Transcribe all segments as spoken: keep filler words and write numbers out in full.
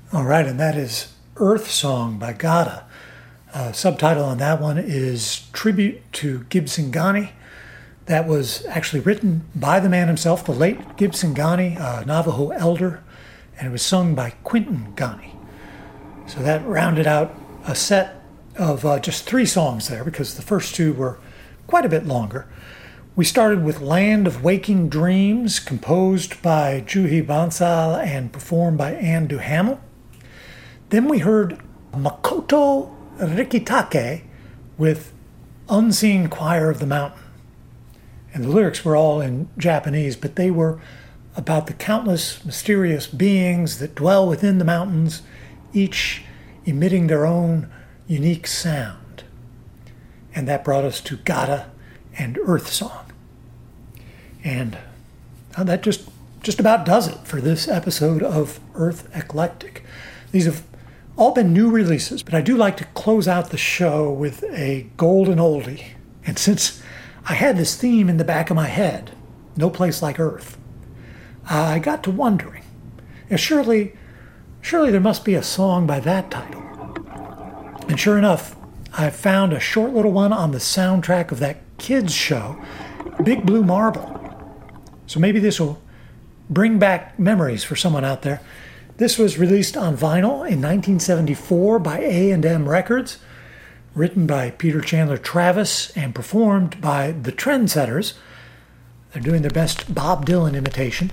All right, and that is Earth Song by Gada. Uh, subtitle on that one is Tribute to Gibson Ghani. That was actually written by the man himself, the late Gibson Ghani, a Navajo elder, and it was sung by Quentin Ghani. So that rounded out a set of uh, just three songs there, because the first two were quite a bit longer. We started with Land of Waking Dreams, composed by Juhi Bansal and performed by Anne Duhamel. Then we heard Makoto Rikitake with Unseen Choir of the Mountain. And the lyrics were all in Japanese, but they were about the countless mysterious beings that dwell within the mountains, each emitting their own unique sound. And that brought us to Gada and Earth Song. And that just, just about does it for this episode of Earth Eclectic. These have all been new releases, but I do like to close out the show with a golden oldie. And since I had this theme in the back of my head, No Place Like Earth, I got to wondering, surely, surely there must be a song by that title. And sure enough, I found a short little one on the soundtrack of that kids show, Big Blue Marble. So maybe this will bring back memories for someone out there. This was released on vinyl in nineteen seventy-four by A and M Records, written by Peter Chandler Travis and performed by the Trendsetters. They're doing their best Bob Dylan imitation.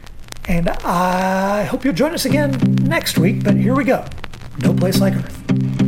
And I hope you'll join us again next week, but here we go. No Place Like Earth.